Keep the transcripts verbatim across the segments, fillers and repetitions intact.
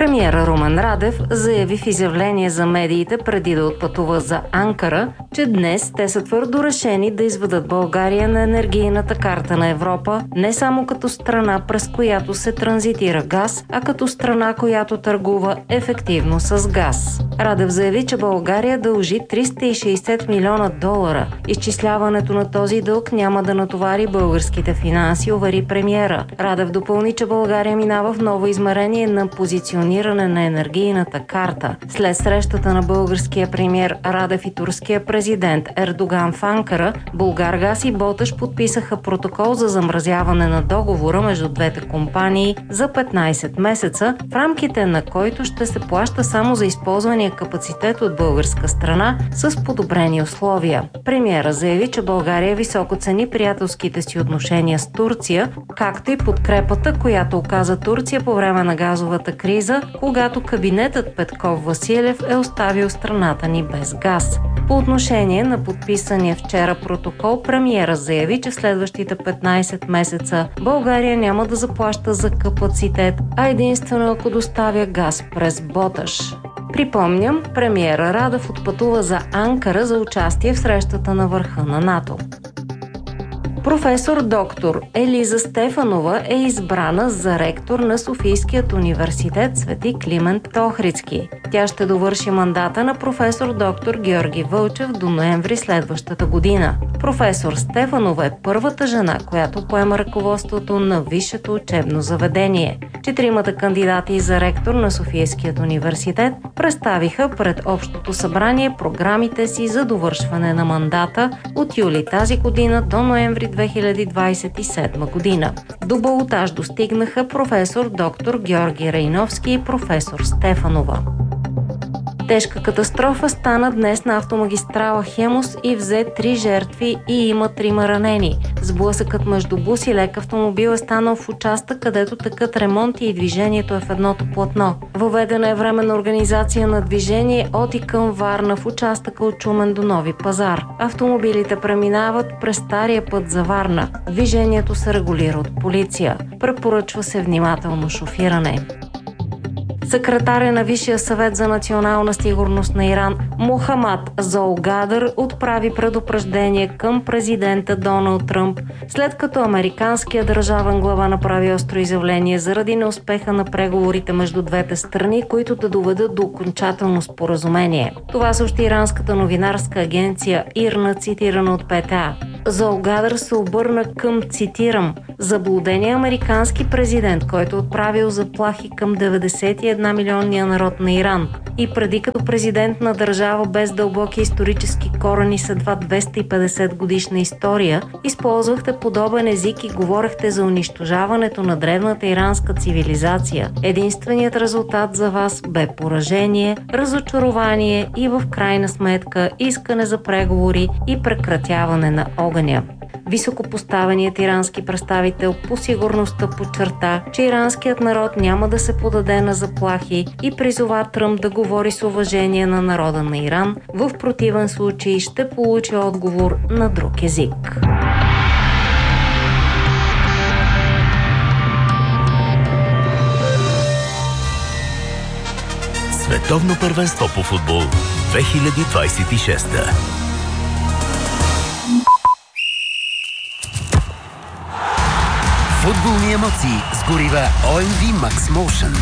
Премиерът Румен Радев заяви в изявление за медиите преди да отпътува за Анкара, че днес те са твърдо решени да изведат България на енергийната карта на Европа не само като страна, през която се транзитира газ, а като страна, която търгува ефективно с газ. Радев заяви, че България дължи триста и шейсет милиона долара. Изчисляването на този дълг няма да натовари българските финанси, увери премиера. Радев допълни, че България минава в ново измерение на позициониране на енергийната карта. След срещата на българския премиер Радев и турския президент Ердоган в Анкара, Булгаргаз и Боташ подписаха протокол за замразяване на договора между двете компании за петнайсет месеца, в рамките на който ще се плаща само за използвания капацитет от българска страна с подобрени условия. Премиера заяви, че България високо цени приятелските си отношения с Турция, както и подкрепата, която оказа Турция по време на газовата криза, когато кабинетът Петков-Василев е оставил страната ни без газ. По отношение на подписания вчера протокол, премиера заяви, че в следващите петнайсет месеца България няма да заплаща за капацитет, а единствено ако доставя газ през Боташ. Припомням, премиера Радев отпътува за Анкара за участие в срещата на върха на НАТО. Професор доктор Елиза Стефанова е избрана за ректор на Софийският университет Свети Климент Охридски. Тя ще довърши мандата на професор доктор Георги Вълчев до ноември следващата година. Професор Стефанова е първата жена, която поема ръководството на висшето учебно заведение. Четиримата кандидати за ректор на Софийският университет представиха пред Общото събрание програмите си за довършване на мандата от юли тази година до ноември две хиляди двайсет и седма година. До балотаж достигнаха професор доктор Георги Рейновски и професор Стефанова. Тежка катастрофа стана днес на автомагистрала Хемус и взе три жертви и има трима ранени. Сблъсъкът между бус и лек автомобил е станал в участък, където текат ремонти и движението е в едното платно. Въведена е временна организация на движение от и към Варна в участъка от Шумен до Нови пазар. Автомобилите преминават през стария път за Варна. Движението се регулира от полиция. Препоръчва се внимателно шофиране. Секретаря на Висшия съвет за национална сигурност на Иран Мохамад Золгадър отправи предупреждение към президента Доналд Тръмп, след като американският държавен глава направи остро изявление заради неуспеха на преговорите между двете страни, които да доведат до окончателно споразумение. Това съобщи иранската новинарска агенция ИРНА, цитирана от ПТА. Золгадър се обърна към, цитирам, заблудения американски президент, който отправил заплахи към деветдесет и една милионния народ на Иран. И преди като президент на държава без дълбоки исторически корени с едва двеста и петдесет годишна история, използвахте подобен език и говорехте за унищожаването на древната иранска цивилизация. Единственият резултат за вас бе поражение, разочарование и в крайна сметка искане за преговори и прекратяване на огъня. Високопоставеният ирански представител по сигурността подчерта, че иранският народ няма да се подаде на заплахи и призова Тръмп да говори с уважение на народа на Иран, в противен случай ще получи отговор на друг език. Световно първенство по футбол две хиляди двайсет и шеста. Футболни емоции с горива О Ем Ви Max Motion.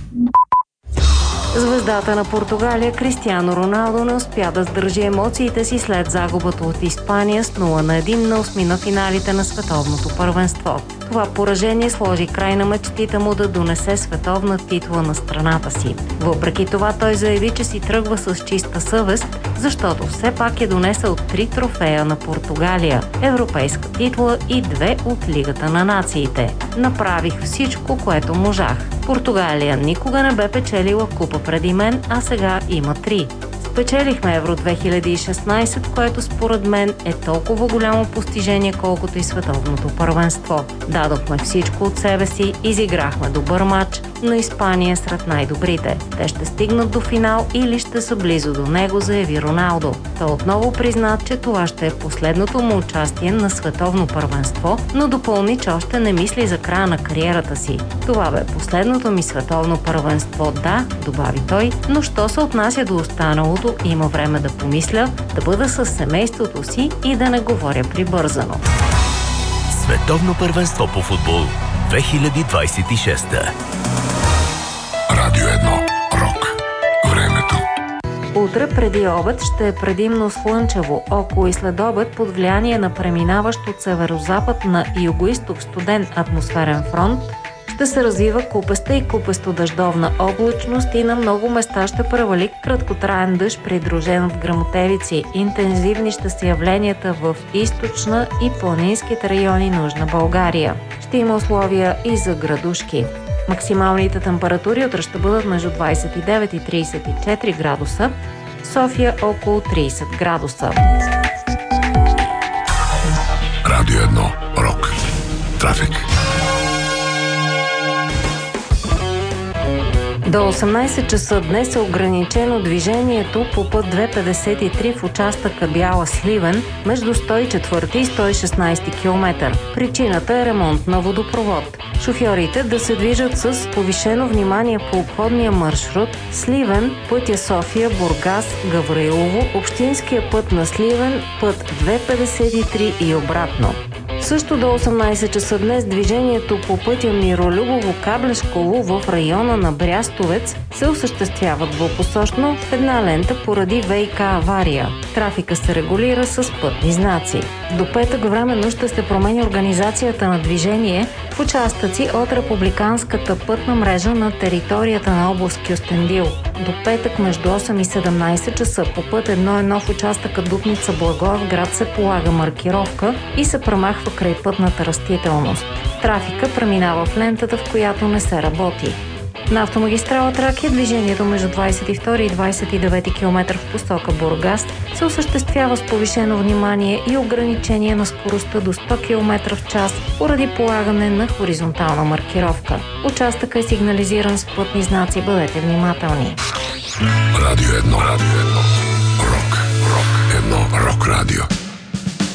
Звездата на Португалия Кристиано Роналдо не успя да сдържи емоциите си след загубата от Испания с нула на едно на осми на финалите на световното първенство. Това поражение сложи край на мечтите му да донесе световна титла на страната си. Въпреки това той заяви, че си тръгва с чиста съвест, защото все пак е донесъл три трофея на Португалия, европейска титла и две от Лигата на нациите. Направих всичко, което можах. Португалия никога не бе печелила купа преди мен, а сега има три. Спечелихме Евро две хиляди и шестнайсет, което според мен е толкова голямо постижение, колкото и световното първенство. Дадохме всичко от себе си, изиграхме добър матч, на Испания сред най-добрите. Те ще стигнат до финал или ще са близо до него, заяви Роналдо. Той отново призна, че това ще е последното му участие на световно първенство, но допълни, че още не мисли за края на кариерата си. Това бе последното ми световно първенство, да, добави той, но що се отнася до останалото, има време да помисля, да бъда с семейството си и да не говоря прибързано. Световно първенство по футбол две хиляди двадесет и шеста. Радио едно. Рок. Времето. Утре преди обед ще е предимно слънчево, около и след обед под влияние на преминаващ от северозапад на югоизток студен атмосферен фронт ще се развива купеста и купесто-дъждовна облачност и на много места ще превали краткотраен дъжд, придружен от гръмотевици. Интензивни ще са явленията в източна и планинските райони на Южна България. Ще има условия и за градушки. Максималните температури утре ще бъдат между двадесет и девет и тридесет и четири градуса, София около тридесет градуса. Радио едно. Рок. Трафик. До осемнадесет часа днес е ограничено движението по път две петдесет и три в участъка Бяла-Сливен между сто и четвърти и сто и шестнадесети километър. Причината е ремонт на водопровод. Шофьорите да се движат с повишено внимание по обходния маршрут Сливен, пътя София, Бургас, Гавраилово, общинския път на Сливен, път две петдесет и три и обратно. Също до осемнадесет часа днес движението по пътя Миролюбово-Каблешково в района на Брястовец се осъществява двупосочно в една лента поради ВиК авария. Трафика се регулира с пътни знаци. До петък временно ще се промени организацията на движение в участъци от републиканската пътна мрежа на територията на област Кюстендил. До петък между осем и седемнадесет часа по път едно едно в участъка Дупница-Благоевград се полага маркировка и се премахва край пътната растителност. Трафика преминава в лентата, в която не се работи. На автомагистрала Тракия движението между двадесет и втори и двадесет и девети километър в посока Бургас се осъществява с повишено внимание и ограничение на скоростта до сто километра в час поради полагане на хоризонтална маркировка. Участъкът е сигнализиран с пътни знаци. Бъдете внимателни. Радио едно. Радио едно. Рок. Рок. Едно. Рок радио.